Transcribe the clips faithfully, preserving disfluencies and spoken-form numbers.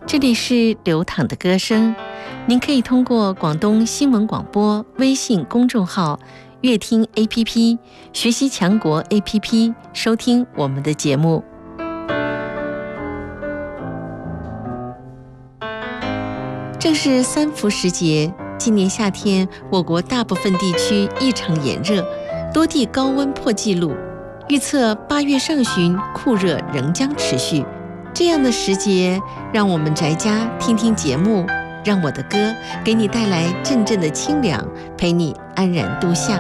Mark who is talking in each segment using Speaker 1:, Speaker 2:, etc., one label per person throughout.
Speaker 1: 这里是流淌的歌声，您可以通过广东新闻广播微信公众号、乐听 A P P、学习强国 A P P 收听我们的节目。正是三伏时节，今年夏天我国大部分地区异常炎热，多地高温破纪录，预测八月上旬酷热仍将持续。这样的时节，让我们宅家听听节目，让我的歌给你带来阵阵的清凉，陪你安然度夏。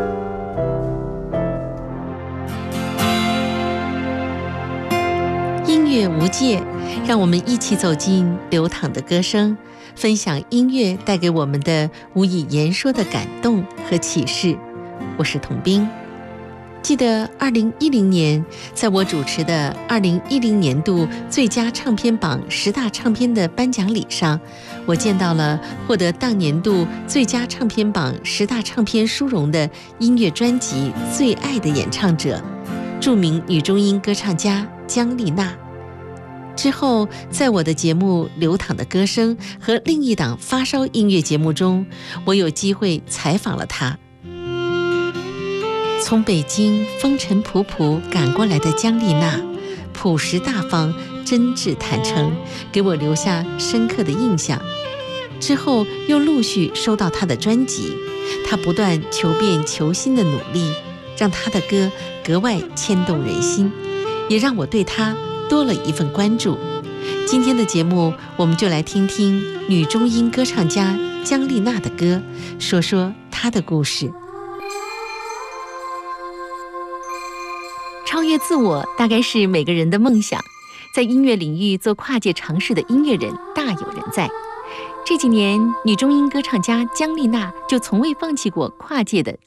Speaker 1: 音乐无界，让我们一起走进流淌的歌声，分享音乐带给我们的无以言说的感动和启示。我是童冰。记得二零一零年，在我主持的二零一零年度最佳唱片榜十大唱片的颁奖礼上，我见到了获得当年度最佳唱片榜十大唱片殊荣的音乐专辑《最爱的演唱者》，著名女中音歌唱家姜丽娜。之后，在我的节目《流淌的歌声》和另一档发烧音乐节目中，我有机会采访了她。从北京风尘仆仆赶过来的姜丽娜，朴实大方、真挚坦诚，给我留下深刻的印象。之后又陆续收到她的专辑，她不断求变求新的努力，让她的歌格外牵动人心，也让我对她多了一份关注。今天的节目，我们就来听听女中音歌唱家姜丽娜的歌，说说她的故事。超越自我大概是每个人的梦想，在音乐领域做跨界尝试的音乐人大有人在。这几年，女中音歌唱家姜丽娜就从未放弃过跨界的